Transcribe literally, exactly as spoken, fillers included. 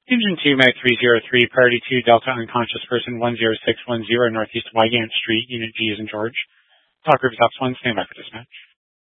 Engine two, Mag three zero three, Priority two, Delta unconscious person one zero six one zero, Northeast Wygant Street, Unit G is in George. Talk Group Ops one, stand by for dispatch.